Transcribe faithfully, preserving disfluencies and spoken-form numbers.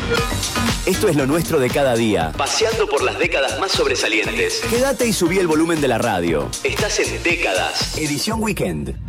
Esto es lo nuestro de cada día. Paseando por las décadas más sobresalientes. Quédate y subí el volumen de la radio. Estás en Décadas. Edición Weekend.